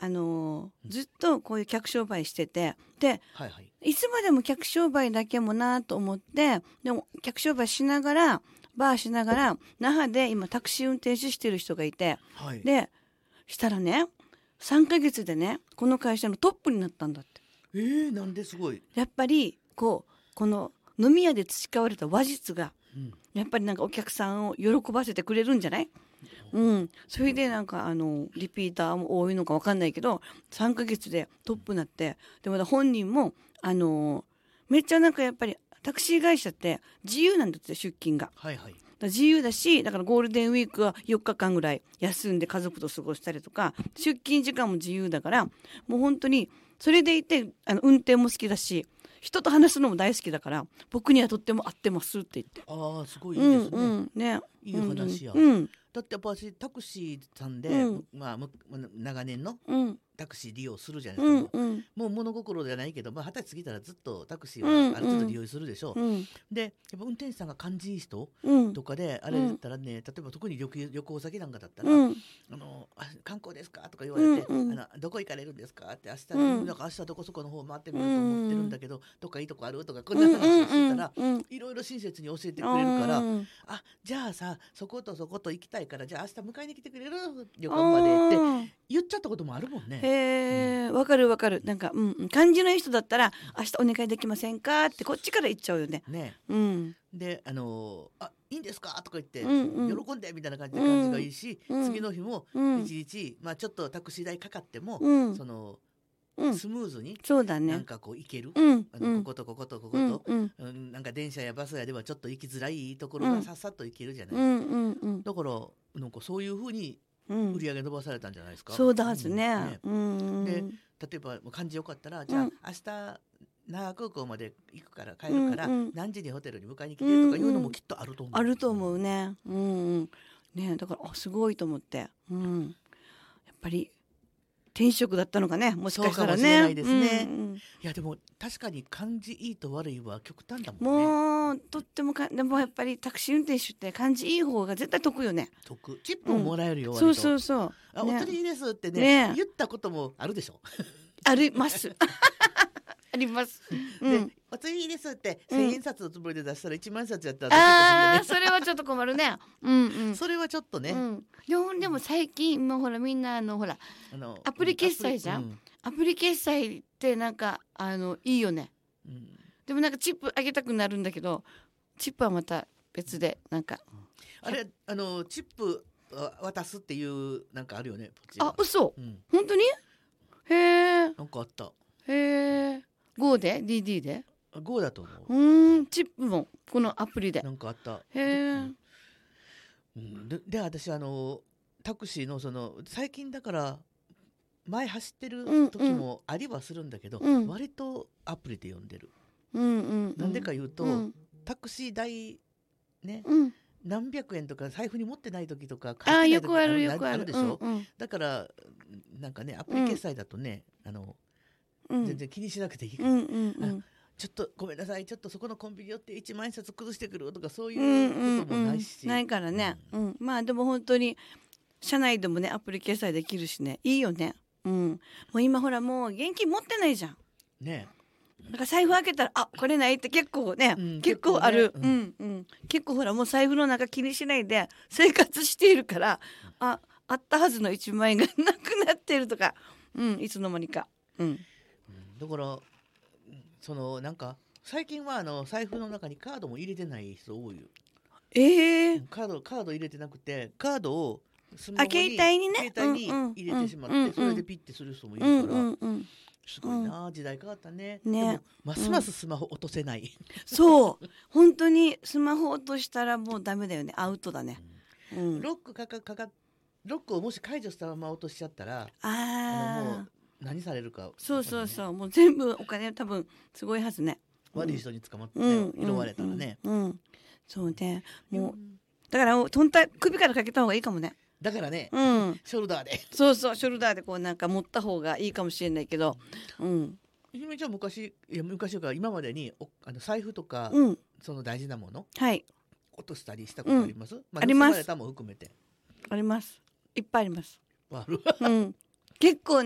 ずっとこういう客商売してて、で、 はいはい。 いつまでも客商売だけもなと思って、でも客商売しながら、バーしながら、那覇で今タクシー運転手してる人がいて、 はい。 で、したらね、3ヶ月でね、この会社のトップになったんだって。 なんですごい。 やっぱり、この飲み屋で培われた話術が、 うん。 やっぱりなんかお客さんを喜ばせてくれるんじゃない？うん。それでなんかリピーターも多いのかわかんないけど、3ヶ月でトップになって、でまた本人も、めっちゃなんかやっぱりタクシー会社って自由なんだって、出勤が。 はいはい。 だから自由だし、だからゴールデンウィークは4日間ぐらい休んで家族と過ごしたりとか、出勤時間も自由だから、もう本当に、それでいて、運転も好きだし、人と話すのも大好きだから、僕にはとっても合ってますって言って。 ああ、すごいいいですね。 ね。 いい話や。 うん。 だってやっぱ私タクシーさんで、長年のうん。 タクシー利用するじゃないですか。 うん。うん。 もう物心じゃないけど、20歳過ぎたらずっとタクシーうんはある程度利用するでしょう。 うん。 で、やっぱ運転手さんが感じいい人うん。 とかで、あれだったらね、例えば特に旅行先なんかだったら、 うん。 観光ですかとか言われて、 うん。 どこ行かれるんですかって明日、 うんなんか明日どこそこの方回ってみようと思ってるんだけど、どっかいいとこあるとか、こんな話をしてたら、いろいろ親切に教えてくれるから、じゃあさ、そことそこと行きたいから、じゃあ明日迎えに来てくれる旅館までって言っちゃったこともあるもんね。 へえ、わかるわかる。なんか、感じのいい人だったら、明日お願いできませんかってこっちから言っちゃうよね。 ね。 うん。 で、いいんですかとか言って、喜んでみたいな感じがいいし、次の日も一日、ちょっとタクシー代かかっても、スムーズに、 そうだね。 なんかこう行ける、こことこことここと、なんか電車やバスやではちょっと行きづらいところがさっさと行けるじゃない。だからなんかそういうふうに売り上げ伸ばされたんじゃないですか。 そうだはずね。 で、例えば感じよかったら、じゃあ明日那覇空港まで行くから帰るから、何時にホテルに迎えに来てとかいうのもきっとあると思う。 あると思うね。ね、だからすごいと思って、やっぱり転職だったのかね、もしかしたらね。 そうかもしれないですね。いやでも確かに感じいいと悪いは極端だもんね。 もうとってもでもやっぱりタクシー運転手って感じいい方が絶対得よね。 得。チップももらえるよ。 そうそうそう。 お釣りいいですってね言ったこともあるでしょ。 あります。あります。 で、お釣りいいですって1000円札のつもりで出したら1万円札やったら、 それはちょっと困るね。 それはちょっとね。 でも最近今ほらみんなほらアプリ決済じゃん。アプリ決済ってなんかいいよね。でもなんかチップあげたくなるんだけど、チップはまた別でなんか。 あれチップ渡すっていうなんかあるよね。 あ、嘘。本当に？へえ。 なんかあった。 へえ。GO で DD で GO だと思う。チップもこのアプリでなんかあった。 へえ。 で私タクシーの最近だから前走ってる時もありはするんだけど、割とアプリで呼んでる。なんでか言うと、タクシー代ね、何百円とか財布に持ってない時とかよくあるよくあるでしょ。だからなんかねアプリ決済だとね、全然気にしなくていいから、ちょっとごめんなさい、ちょっとそこのコンビニ寄って1万円札崩してくるとかそういうこともないし、 ないからね。まあでも本当に社内でもねアプリ決済できるしね、いいよね。もう今ほらもう現金持ってないじゃん。 ね。 なんか財布開けたらこれないって結構ね、結構ある。結構ほらもう財布の中気にしないで生活しているから、あったはずの1万円がなくなってるとか、いつの間にか。 だからなんか最近は財布の中にカードも入れてない人多いよ。カード入れてなくて、カードをスマホに携帯に入れてしまって、それでピッてする人もいるから、すごいな、時代変わったね。でもますますスマホ落とせない。 そう本当にスマホ落としたらもうダメだよね、アウトだね。 ロックをもし解除したまま落としちゃったら、もう何されるか。 そうもう全部お金多分すごいはずね。 悪い人に捕まって拾われたらね。 そうね。もうだから本当は首からかけた方がいいかもね。 だからね、ショルダーで。 そうショルダーでこうなんか持った方がいいかもしれないけど。 ひめちゃん昔から今までに財布とかその大事なもの落としたりしたことあります？ あります。 盗まれたも含めて。 あります。いっぱいあります。 ある。 結構